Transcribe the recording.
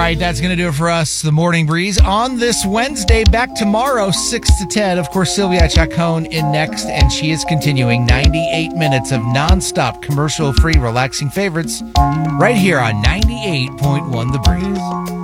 right, that's going to do it for us, the Morning Breeze, on this Wednesday. Back tomorrow, 6 to 10. Of course, Sylvia Chacon in next, and she is continuing 98 minutes of nonstop commercial-free relaxing favorites right here on 98.1 The Breeze.